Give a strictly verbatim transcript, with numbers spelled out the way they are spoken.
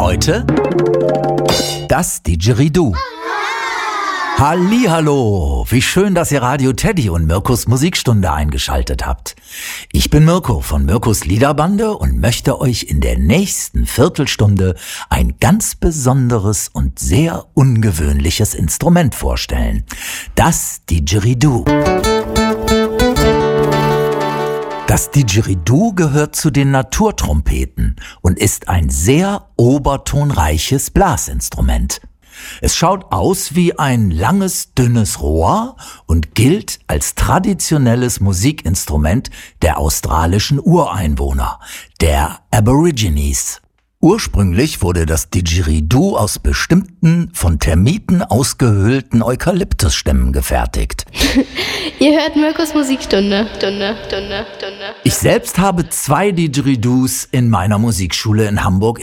Heute das Didgeridoo. Hallihallo, wie schön, dass ihr Radio Teddy und Mirkus Musikstunde eingeschaltet habt. Ich bin Mirko von Mirkus Liederbande und möchte euch in der nächsten Viertelstunde ein ganz besonderes und sehr ungewöhnliches Instrument vorstellen. Das Didgeridoo. Das Didgeridoo gehört zu den Naturtrompeten und ist ein sehr obertonreiches Blasinstrument. Es schaut aus wie ein langes, dünnes Rohr und gilt als traditionelles Musikinstrument der australischen Ureinwohner, der Aborigines. Ursprünglich wurde das Didgeridoo aus bestimmten, von Termiten ausgehöhlten Eukalyptusstämmen gefertigt. Ihr hört Mirkus Musikstunde. Stunde, Stunde, Stunde. Ich selbst habe zwei Didgeridoos in meiner Musikschule in Hamburg